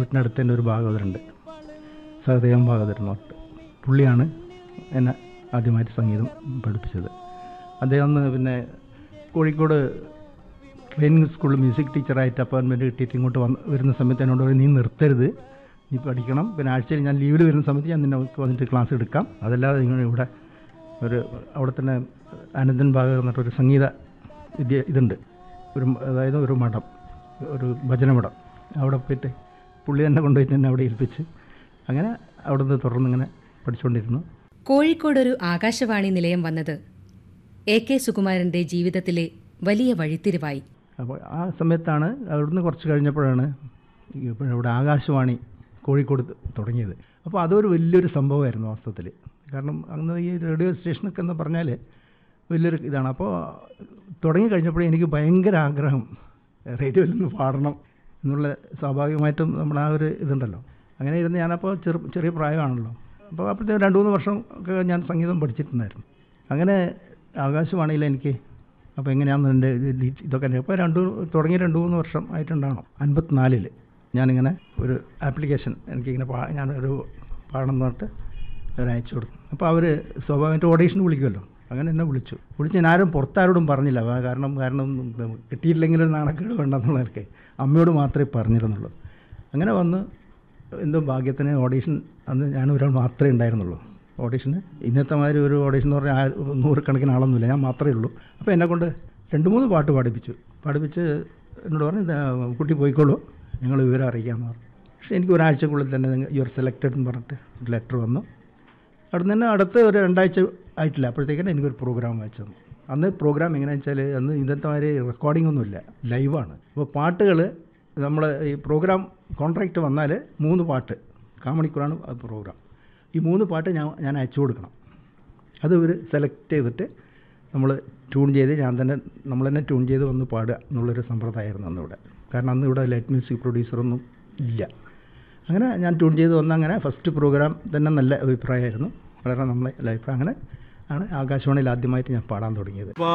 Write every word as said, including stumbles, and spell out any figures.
വീട്ടിനടുത്ത് തന്നെ ഒരു ഭാഗവതരുണ്ട്, സഹദേവൻ ഭാഗവതർ എന്ന് പറഞ്ഞിട്ട്. പുള്ളിയാണ് എന്നെ ആദ്യമായിട്ട് സംഗീതം പഠിപ്പിച്ചത്. അദ്ദേഹം ഒന്ന് പിന്നെ കോഴിക്കോട് ട്രെയിനിങ് സ്കൂളിൽ മ്യൂസിക് ടീച്ചറായിട്ട് അപ്പോയിൻമെൻറ്റ് കിട്ടിയിട്ട് ഇങ്ങോട്ട് വന്ന് വരുന്ന സമയത്ത് എന്നോട് പറയും, നീ നിർത്തരുത്, നീ പഠിക്കണം, പിന്നെ ആഴ്ചയിൽ ഞാൻ ലീവിൽ വരുന്ന സമയത്ത് ഞാൻ നിന്നെ വന്നിട്ട് ക്ലാസ് എടുക്കാം, അതല്ലാതെ നിങ്ങൾ ഇവിടെ ഒരു അവിടെ തന്നെ അനന്തൻ ഭാഗവതർ എന്നിട്ടൊരു സംഗീത വിദ്യ ഇതുണ്ട്, ഒരു അതായത് ഒരു മഠം, ഒരു ഭജനമഠം, അവിടെ പോയിട്ട് പുള്ളി തന്നെ കൊണ്ടുപോയിട്ട് എന്നെ അവിടെ ഏൽപ്പിച്ച് അങ്ങനെ അവിടെ നിന്ന് തുടർന്ന് ഇങ്ങനെ പഠിച്ചുകൊണ്ടിരുന്നു. കോഴിക്കോടൊരു ആകാശവാണി നിലയം വന്നത് എ കെ സുകുമാരൻ്റെ ജീവിതത്തിലെ വലിയ വഴിത്തിരിവായി. അപ്പോൾ ആ സമയത്താണ്, അവിടുന്ന് കുറച്ച് കഴിഞ്ഞപ്പോഴാണ് ഇവിടെ ആകാശവാണി കോഴിക്കോട് തുടങ്ങിയത്. അപ്പോൾ അതൊരു വലിയൊരു സംഭവമായിരുന്നു വാസ്തവത്തിൽ. കാരണം അന്ന് ഈ റേഡിയോ സ്റ്റേഷനൊക്കെ എന്ന് പറഞ്ഞാൽ വലിയൊരു ഇതാണ്. അപ്പോൾ തുടങ്ങി കഴിഞ്ഞപ്പോഴേ എനിക്ക് ഭയങ്കര ആഗ്രഹം റേഡിയോയിൽ നിന്ന് പാടണം എന്നുള്ള, സ്വാഭാവികമായിട്ടും നമ്മൾ ആ ഒരു ഇതുണ്ടല്ലോ. അങ്ങനെ ഇരുന്ന് ഞാനപ്പോൾ ചെറു ചെറിയ പ്രായമാണല്ലോ, അപ്പോൾ അപ്പോഴത്തെ രണ്ട് മൂന്ന് വർഷം ഒക്കെ ഞാൻ സംഗീതം പഠിച്ചിട്ടുണ്ടായിരുന്നു. അങ്ങനെ ആകാശവാണിയിൽ എനിക്ക് അപ്പോൾ എങ്ങനെയാണെന്ന് എൻ്റെ ഇതൊക്കെ ഇപ്പോൾ രണ്ട് തുടങ്ങി രണ്ട് മൂന്ന് വർഷം ആയിട്ടുണ്ടാകണം. അൻപത്തിനാലിൽ ഞാനിങ്ങനെ ഒരു ആപ്ലിക്കേഷൻ എനിക്കിങ്ങനെ പാ ഞാനൊരു പാടണം എന്ന് പറഞ്ഞിട്ട് അവർ അയച്ചു കൊടുത്തു. അപ്പോൾ അവർ സ്വാഭാവികമായിട്ട് ഓഡീഷൻ വിളിക്കുമല്ലോ, അങ്ങനെ എന്നെ വിളിച്ചു. വിളിച്ച് ഞാനും പുറത്താരോടും പറഞ്ഞില്ല, കാരണം കാരണം കിട്ടിയില്ലെങ്കിലും നാണക്കേട് വേണ്ടെന്നുള്ളതൊക്കെ അമ്മയോട് മാത്രമേ പറഞ്ഞിരുന്നുള്ളൂ. അങ്ങനെ വന്ന് എന്തോ ഭാഗ്യത്തിന് ഓഡീഷൻ അന്ന് ഞാൻ ഒരാൾ മാത്രമേ ഉണ്ടായിരുന്നുള്ളൂ ഓഡീഷന്. ഇന്നത്തെ മാതിരി ഒരു ഓഡീഷൻ എന്ന് പറഞ്ഞാൽ നൂറുകണക്കിന് ആളൊന്നുമില്ല, ഞാൻ മാത്രമേ ഉള്ളൂ. അപ്പോൾ എന്നെക്കൊണ്ട് രണ്ട് മൂന്ന് പാട്ട് പാടിപ്പിച്ചു. പാടിപ്പിച്ച് എന്നോട് പറഞ്ഞു, കുട്ടി പോയിക്കോളൂ, ഞങ്ങൾ വിവരം അറിയിക്കാമെന്ന് പറഞ്ഞു. പക്ഷേ എനിക്ക് ഒരാഴ്ചക്കുള്ളിൽ തന്നെ യുവർ സെലക്റ്റഡ് എന്ന് പറഞ്ഞിട്ട് ഒരു ലെറ്റർ വന്നു. അവിടെ നിന്ന് അടുത്ത് ഒരു രണ്ടാഴ്ച ആയിട്ടില്ല, അപ്പോഴത്തേക്കാണ് എനിക്കൊരു പ്രോഗ്രാം വെച്ചത്. അന്ന് പ്രോഗ്രാം എങ്ങനെയാണെന്ന് വെച്ചാൽ അന്ന് ഇന്നത്തെ മാതിരി റെക്കോർഡിംഗ് ഒന്നുമില്ല, ലൈവാണ്. അപ്പോൾ പാട്ടുകൾ നമ്മൾ ഈ പ്രോഗ്രാം കോൺട്രാക്റ്റ് വന്നാൽ മൂന്ന് പാട്ട്, കാമണിക്കൂറാണ് അത് പ്രോഗ്രാം. ഈ മൂന്ന് പാട്ട് ഞാൻ ഞാൻ അയച്ചു കൊടുക്കണം. അത് ഇവർ സെലക്ട് ചെയ്തിട്ട് നമ്മൾ ട്യൂൺ ചെയ്ത് ഞാൻ തന്നെ നമ്മൾ തന്നെ ട്യൂൺ ചെയ്ത് വന്ന് പാടുക എന്നുള്ളൊരു സമ്പ്രദായമായിരുന്നു അന്നിവിടെ. കാരണം അന്ന് ഇവിടെ ലൈറ്റ് മ്യൂസിക് പ്രൊഡ്യൂസറൊന്നും ഇല്ല. അങ്ങനെ ഞാൻ ട്യൂൺ ചെയ്ത് വന്ന അങ്ങനെ ഫസ്റ്റ് പ്രോഗ്രാം തന്നെ നല്ല അഭിപ്രായമായിരുന്നു, വളരെ നല്ല അഭിപ്രായം. അങ്ങനെ ആണ് ആകാശവാണിയിൽ ആദ്യമായിട്ട് ഞാൻ പാടാൻ തുടങ്ങിയത്.